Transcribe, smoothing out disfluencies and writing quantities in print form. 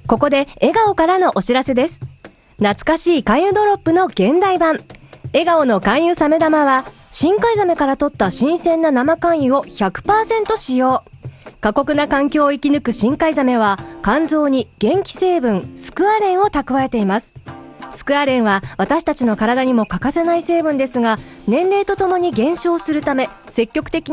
ここで笑顔からのお知らせです。懐かしい肝油ドロップの現代版。笑顔の肝油サメ玉は、深海ザメから取った新鮮な生肝油を 100% 使用。過酷な環境を生き抜く深海ザメは、肝臓に元気成分スクアレンを蓄えています。スクアレンは私たちの体にも欠かせない成分ですが、年齢とともに減少するため、積極的